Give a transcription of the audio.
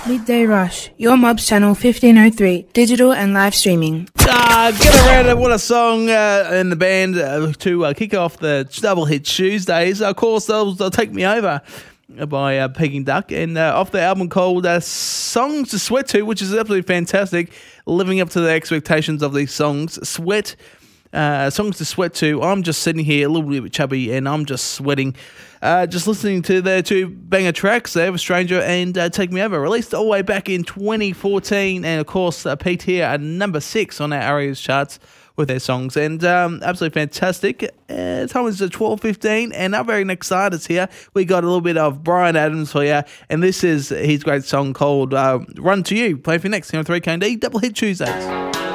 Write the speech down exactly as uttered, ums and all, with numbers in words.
Midday Rush, your Mobs channel fifteen oh three, digital and live streaming. Ah, get around it. What a song uh, in the band uh, to uh, kick off the Double Hit Tuesdays. Of course, they'll, they'll Take Me Over by uh, Peking Duck, and uh, off the album called uh, Songs to Sweat To, which is absolutely fantastic, living up to the expectations of these songs. Sweat, uh, Songs to Sweat To. I'm just sitting here a little bit chubby, and I'm just sweating. Uh, just listening to their two banger tracks there, with Stranger and uh, Take Me Over, released all the way back in twenty fourteen, and of course uh, peaked here at number six on our Arias charts with their songs, and um, absolutely fantastic. Uh, time is twelve fifteen, and our very next artist here, we got a little bit of Bryan Adams for you, and this is his great song called uh, Run To You. Play for you next, here on three K and D Double Hit Tuesdays.